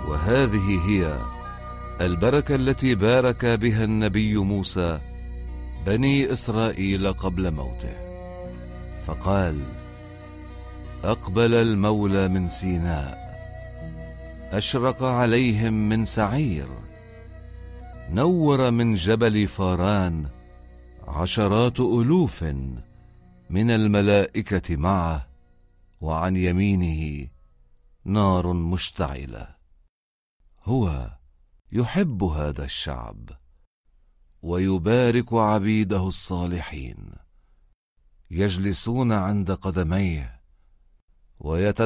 وهذه هي البركة التي بارك بها النبي موسى بني إسرائيل قبل موته، فقال: أقبل المولى من سيناء، أشرق عليهم من سعير، نور من جبل فاران، عشرات ألوف من الملائكة معه، وعن يمينه نار مشتعلة. هو يحب هذا الشعب ويبارك عبيده الصالحين، يجلسون عند قدميه